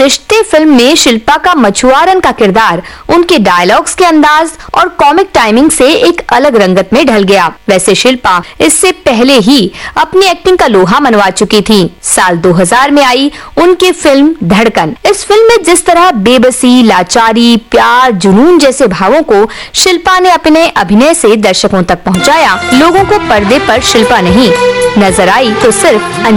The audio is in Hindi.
रिश्ते फिल्म में शिल्पा का मछुआरन का किरदार उनके डायलॉग्स के अंदाज और कॉमिक टाइमिंग से एक अलग रंगत में ढल गया। वैसे शिल्पा इससे पहले ही अपनी एक्टिंग का लोहा मनवा चुकी थी। साल 2000 में आई उनकी फिल्म धड़कन। इस फिल्म में जिस तरह बेबसी, लाचारी, प्यार, जुनून जैसे भावों को शिल्पा ने अपने अभिनय से दर्शकों तक पहुंचाया, लोगों को पर्दे पर शिल्पा नहीं नजर आई तो सिर्फ